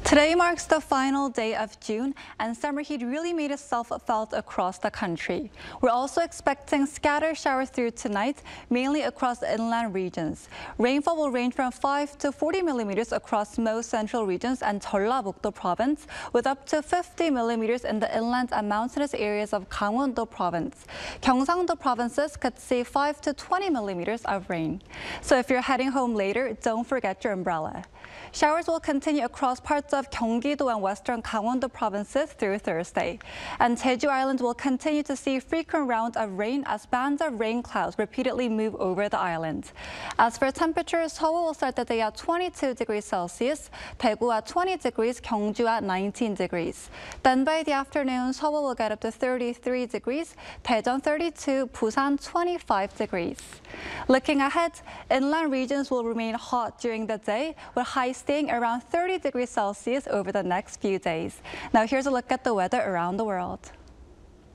Today marks the final day of June, and summer heat really made itself felt across the country. We're also expecting scattered showers through tonight, mainly across the inland regions. Rainfall will range from 5 to 40 millimeters across most central regions and Jeollabuk-do province, with up to 50 millimeters in the inland and mountainous areas of Gangwon-do province. Gyeongsang-do provinces could see 5 to 20 millimeters of rain. So if you're heading home later, don't forget your umbrella. Showers will continue across parts of Gyeonggi-do and western Gangwon-do provinces through Thursday. And Jeju Island will continue to see frequent rounds of rain as bands of rain clouds repeatedly move over the island. As for temperatures, Seoul will start the day at 22 degrees Celsius, Daegu at 20 degrees, Gyeongju at 19 degrees. Then by the afternoon, Seoul will get up to 33 degrees, Daejeon 32, Busan 25 degrees. Looking ahead, inland regions will remain hot during the day, with highs staying around 30 degrees Celsius over the next few days. Now here's a look at the weather around the world.